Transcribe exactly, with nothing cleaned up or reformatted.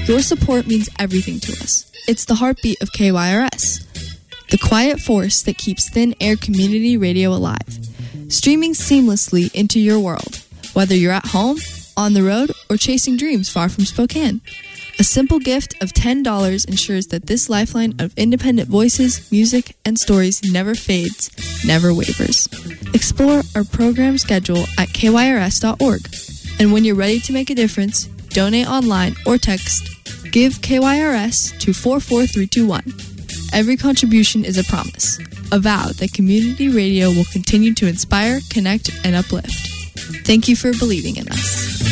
Your support means everything to us. It's the heartbeat of K Y R S, the quiet force that keeps Thin Air Community Radio alive, streaming seamlessly into your world, whether you're at home, on the road, or chasing dreams far from Spokane. A simple gift of ten dollars ensures that this lifeline of independent voices, music, and stories never fades, never wavers. Explore our program schedule at K Y R S dot org. And when you're ready to make a difference, donate online or text Give K Y R S to four four three two one. Every contribution is a promise, a vow that community radio will continue to inspire, connect, and uplift. Thank you for believing in us.